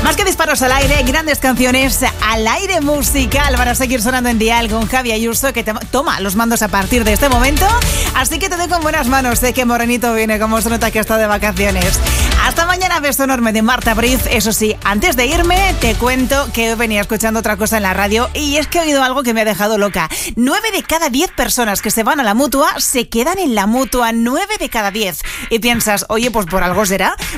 Más que disparos al aire, grandes canciones al aire musical para seguir sonando en Dial con Javi Ayuso, que toma los mandos a partir de este momento. Así que te dejo en buenas manos. Sé que Morenito viene, como se nota que está de vacaciones. Hasta mañana, beso enorme de Marta Briz. Eso sí, antes de irme, te cuento que hoy venía escuchando otra cosa en la radio y es que he oído algo que me ha dejado loca. 9 de cada 10 personas que se van a la Mutua se quedan en la Mutua. 9 de cada 10. Y piensas, oye, pues por algo será.